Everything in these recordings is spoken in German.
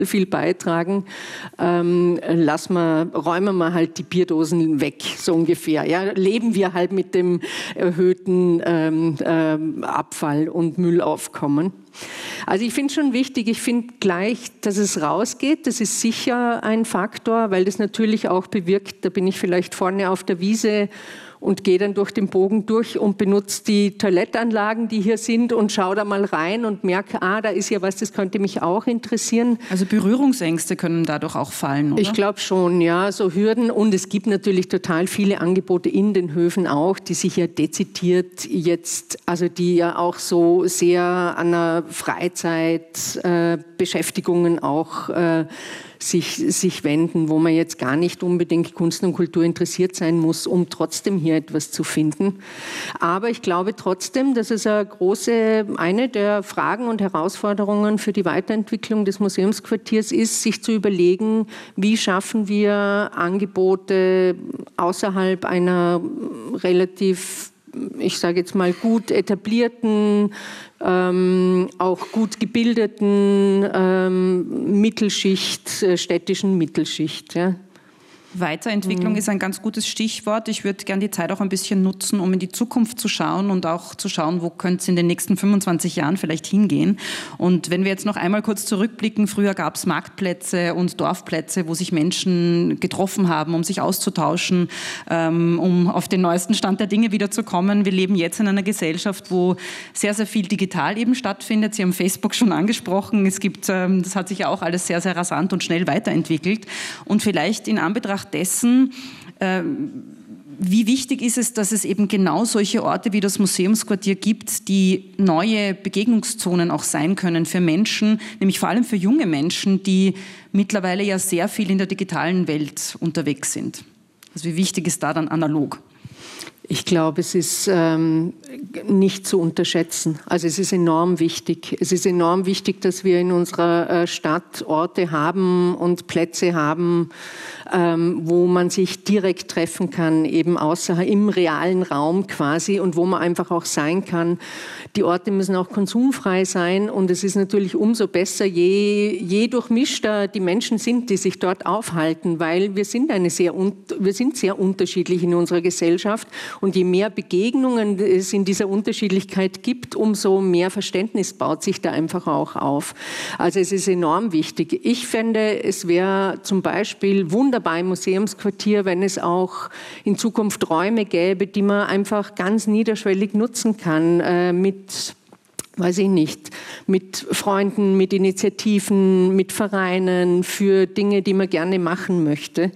viel beitragen. Räumen wir halt die Bierdosen weg, so ungefähr. Ja? Leben wir halt mit dem erhöhten Abfall- und Müllaufkommen. Also ich finde es schon wichtig, ich finde gleich, dass es rausgeht, das ist sicher ein Faktor, weil das natürlich auch bewirkt, da bin ich vielleicht vorne auf der Wiese und gehe dann durch den Bogen durch und benutze die Toilettanlagen, die hier sind und schaue da mal rein und merke, da ist ja was, das könnte mich auch interessieren. Also Berührungsängste können dadurch auch fallen, oder? Ich glaube schon, ja, so Hürden. Und es gibt natürlich total viele Angebote in den Höfen auch, die sich ja dezidiert jetzt, also die ja auch so sehr an einer Freizeitbeschäftigungen auch sich wenden, wo man jetzt gar nicht unbedingt Kunst und Kultur interessiert sein muss, um trotzdem hier etwas zu finden. Aber ich glaube trotzdem, dass es eine der Fragen und Herausforderungen für die Weiterentwicklung des Museumsquartiers ist, sich zu überlegen, wie schaffen wir Angebote außerhalb einer relativ, ich sage jetzt mal, gut etablierten, auch gut gebildeten städtischen Mittelschicht. Ja. Weiterentwicklung ist ein ganz gutes Stichwort. Ich würde gerne die Zeit auch ein bisschen nutzen, um in die Zukunft zu schauen und auch zu schauen, wo könnte es in den nächsten 25 Jahren vielleicht hingehen. Und wenn wir jetzt noch einmal kurz zurückblicken, früher gab es Marktplätze und Dorfplätze, wo sich Menschen getroffen haben, um sich auszutauschen, um auf den neuesten Stand der Dinge wieder zu kommen. Wir leben jetzt in einer Gesellschaft, wo sehr, sehr viel digital eben stattfindet. Sie haben Facebook schon angesprochen. Das hat sich ja auch alles sehr, sehr rasant und schnell weiterentwickelt. Und vielleicht in Anbetracht dessen, wie wichtig ist es, dass es eben genau solche Orte wie das Museumsquartier gibt, die neue Begegnungszonen auch sein können für Menschen, nämlich vor allem für junge Menschen, die mittlerweile ja sehr viel in der digitalen Welt unterwegs sind. Also wie wichtig ist da dann analog? Ich glaube, es ist nicht zu unterschätzen. Also es ist enorm wichtig. Es ist enorm wichtig, dass wir in unserer Stadt Orte haben und Plätze haben, wo man sich direkt treffen kann, eben im realen Raum quasi und wo man einfach auch sein kann. Die Orte müssen auch konsumfrei sein und es ist natürlich umso besser, je durchmischter die Menschen sind, die sich dort aufhalten, weil wir sind sehr unterschiedlich in unserer Gesellschaft und je mehr Begegnungen es in dieser Unterschiedlichkeit gibt, umso mehr Verständnis baut sich da einfach auch auf. Also es ist enorm wichtig. Ich fände, es wäre zum Beispiel wunderbar im Museumsquartier, wenn es auch in Zukunft Räume gäbe, die man einfach ganz niederschwellig nutzen kann, mit Freunden, mit Initiativen, mit Vereinen, für Dinge, die man gerne machen möchte.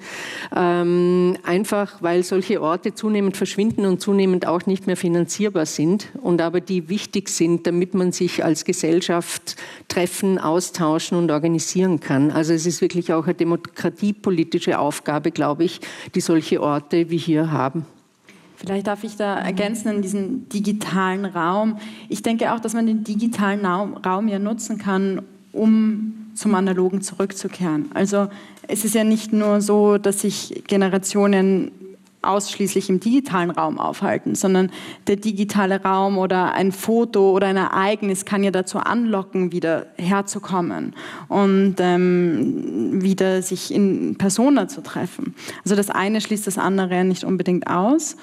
Einfach, weil solche Orte zunehmend verschwinden und zunehmend auch nicht mehr finanzierbar sind und aber die wichtig sind, damit man sich als Gesellschaft treffen, austauschen und organisieren kann. Also es ist wirklich auch eine demokratiepolitische Aufgabe, glaube ich, die solche Orte wie hier haben. Vielleicht darf ich da ergänzen in diesen digitalen Raum. Ich denke auch, dass man den digitalen Raum ja nutzen kann, um zum Analogen zurückzukehren. Also es ist ja nicht nur so, dass sich Generationen ausschließlich im digitalen Raum aufhalten, sondern der digitale Raum oder ein Foto oder ein Ereignis kann ja dazu anlocken, wieder herzukommen und wieder sich in Persona zu treffen. Also das eine schließt das andere nicht unbedingt aus.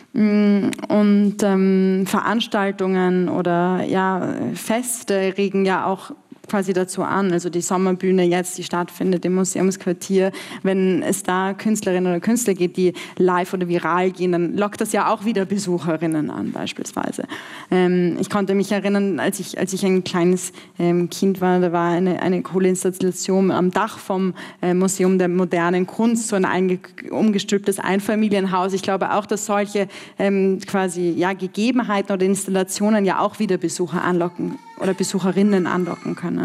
Und Veranstaltungen oder Feste regen ja auch quasi dazu an, also die Sommerbühne jetzt, die stattfindet im Museumsquartier, wenn es da Künstlerinnen oder Künstler gibt, die live oder viral gehen, dann lockt das ja auch wieder Besucherinnen an beispielsweise. Ich konnte mich erinnern, als ich ein kleines Kind war, da war eine coole Installation am Dach vom Museum der modernen Kunst, so ein umgestülptes Einfamilienhaus. Ich glaube auch, dass solche Gegebenheiten oder Installationen ja auch wieder Besucher anlocken oder Besucherinnen anlocken können.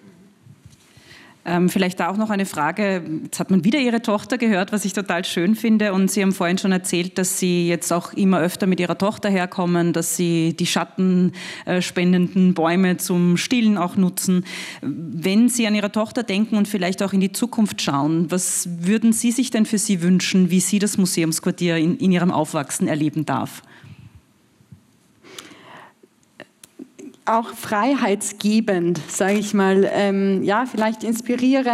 Vielleicht da auch noch eine Frage. Jetzt hat man wieder Ihre Tochter gehört, was ich total schön finde. Und Sie haben vorhin schon erzählt, dass Sie jetzt auch immer öfter mit Ihrer Tochter herkommen, dass Sie die schattenspendenden Bäume zum Stillen auch nutzen. Wenn Sie an Ihre Tochter denken und vielleicht auch in die Zukunft schauen, was würden Sie sich denn für sie wünschen, wie sie das Museumsquartier in ihrem Aufwachsen erleben darf? Auch freiheitsgebend, sage ich mal, vielleicht inspirierend.